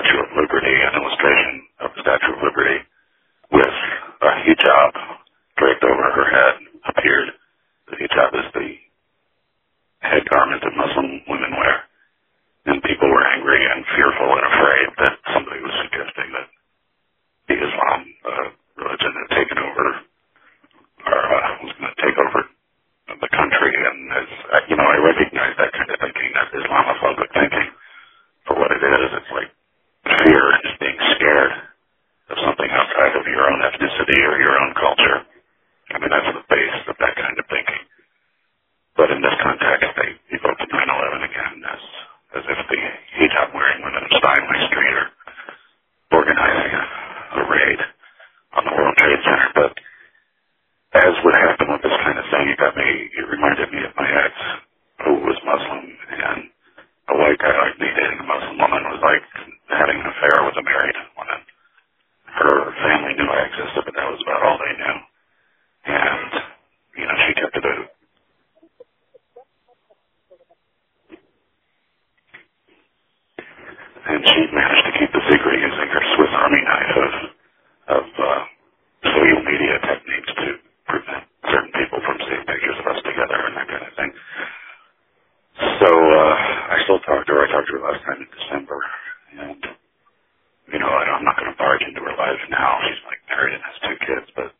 Statue of Liberty, an illustration of the Statue of Liberty with a hijab draped over her head appeared. The hijab is the head garment that Muslim women wear. And people were angry and fearful and afraid that somebody was suggesting that the Islam religion had taken over, or was going to take over the country. And as I recognize that kind of thinking, that Islamophobic thinking, for what it is. It's like fear and just being scared of something outside of your own ethnicity or your own culture. I mean, that's the base of that kind of thinking. But in this context, they evoked 9/11 again as if the hijab-wearing women of Steinway Street are organizing a raid on the World Trade Center. But as would happen with this kind of thing, it reminded me of my ex, who was Muslim, and a white guy like me dating a Muslim woman was like having an affair with a married woman. Her family knew I existed, but that was about all they knew. And, she kept it out. And she managed to keep the secret using her Swiss Army knife of social media techniques to prevent certain people from seeing pictures of us together and that kind of thing. So I still talk to her. I talked to her last time in December. And, I'm not going to barge into her life now. She's like married and has 2 kids, but